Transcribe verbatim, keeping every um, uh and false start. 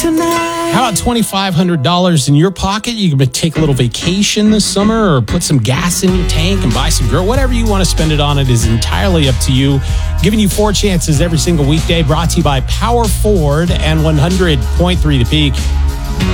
tonight. How about twenty-five hundred dollars in your pocket? You can take a little vacation this summer or put some gas in your tank and buy some grill. Whatever you want to spend it on, it is entirely up to you. Giving you four chances every single weekday, brought to you by Power Ford and one hundred point three The Peak.